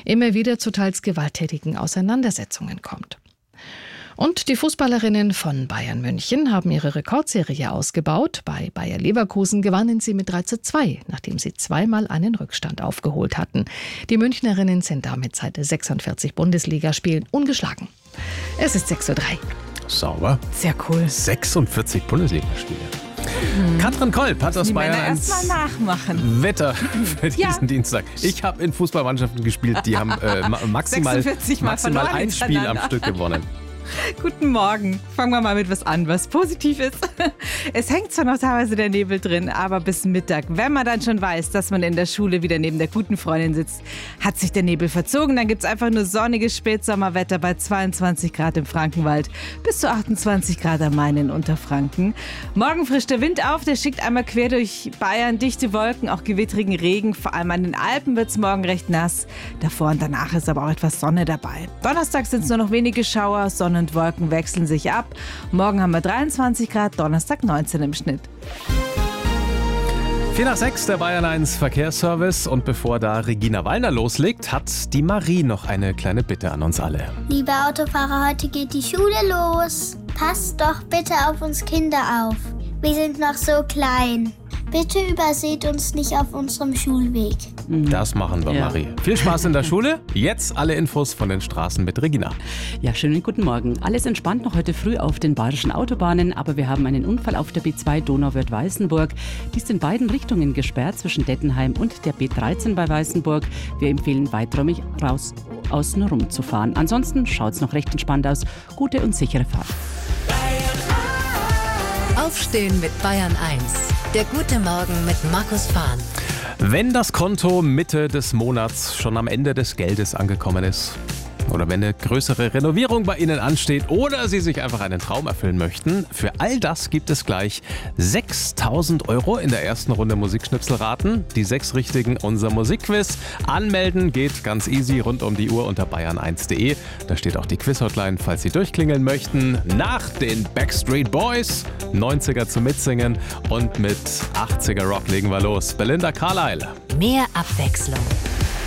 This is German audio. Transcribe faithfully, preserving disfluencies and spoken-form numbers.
immer wieder zu teils gewalttätigen Auseinandersetzungen kommt. Und die Fußballerinnen von Bayern München haben ihre Rekordserie ausgebaut. Bei Bayer Leverkusen gewannen sie mit drei zu zwei, nachdem sie zweimal einen Rückstand aufgeholt hatten. Die Münchnerinnen sind damit seit sechsundvierzig Bundesligaspielen ungeschlagen. Es ist sechs Uhr drei. Sauber. Sehr cool. sechsundvierzig Bundesligaspiele. Mhm. Katrin Kolb hat aus die Bayern eins nachmachen. Wetter für diesen ja. Dienstag. Ich habe in Fußballmannschaften gespielt, die haben äh, maximal, maximal ein Spiel am Stück gewonnen. Guten Morgen. Fangen wir mal mit was an, was positiv ist. Es hängt zwar noch teilweise der Nebel drin, aber bis Mittag, wenn man dann schon weiß, dass man in der Schule wieder neben der guten Freundin sitzt, hat sich der Nebel verzogen. Dann gibt es einfach nur sonniges Spätsommerwetter bei zweiundzwanzig Grad im Frankenwald bis zu achtundzwanzig Grad am Main in Unterfranken. Morgen frischt der Wind auf, der schickt einmal quer durch Bayern dichte Wolken, auch gewittrigen Regen. Vor allem an den Alpen wird es morgen recht nass. Davor und danach ist aber auch etwas Sonne dabei. Donnerstag sind es nur noch wenige Schauer, Sonne und Wolken wechseln sich ab. Morgen haben wir dreiundzwanzig Grad, Donnerstag neunzehn im Schnitt. vier nach sechs, der Bayern eins Verkehrsservice. Und bevor da Regina Wallner loslegt, hat die Marie noch eine kleine Bitte an uns alle. Liebe Autofahrer, heute geht die Schule los. Passt doch bitte auf uns Kinder auf. Wir sind noch so klein. Bitte überseht uns nicht auf unserem Schulweg. Das machen wir, ja. Marie. Viel Spaß in der Schule. Jetzt alle Infos von den Straßen mit Regina. Ja, schönen guten Morgen. Alles entspannt noch heute früh auf den bayerischen Autobahnen, aber wir haben einen Unfall auf der B zwei Donauwörth-Weißenburg. Die ist in beiden Richtungen gesperrt, zwischen Dettenheim und der B dreizehn bei Weißenburg. Wir empfehlen weiträumig raus außen rum zu fahren. Ansonsten schaut es noch recht entspannt aus. Gute und sichere Fahrt. Aufstehen mit Bayern eins. Der gute Morgen mit Markus Fahn. Wenn das Konto Mitte des Monats schon am Ende des Geldes angekommen ist oder wenn eine größere Renovierung bei Ihnen ansteht oder Sie sich einfach einen Traum erfüllen möchten, für all das gibt es gleich sechstausend Euro in der ersten Runde Musikschnipselraten. Die sechs richtigen, unser Musikquiz. Anmelden geht ganz easy rund um die Uhr unter bayern eins punkt de. Da steht auch die Quiz-Hotline, falls Sie durchklingeln möchten. Nach den Backstreet Boys, neunziger zum Mitsingen und mit achtziger Rock legen wir los. Belinda Carlisle. Mehr Abwechslung.